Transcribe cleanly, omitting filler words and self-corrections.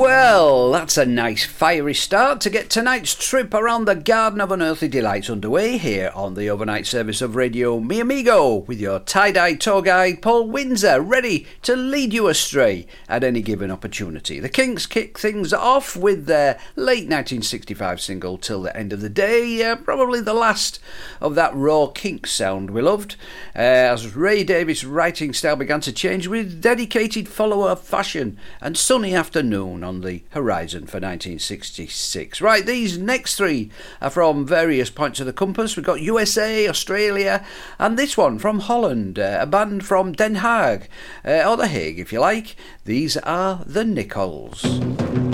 Well, that's a nice fiery start to get tonight's trip around the Garden of Unearthly Delights underway here on the overnight service of Radio Mi Amigo with your tie-dye tour guide Paul Windsor, ready to lead you astray at any given opportunity. The Kinks kick things off with their late 1965 single Till the End of the Day, probably the last of that raw Kinks sound we loved, as Ray Davies' writing style began to change with dedicated follower fashion and Sunny Afternoon on the horizon for 1966. Right, these next three are from various points of the compass. We've got USA, Australia, and this one from Holland, a band from Den Haag, or The Hague if you like. These are the Nichols.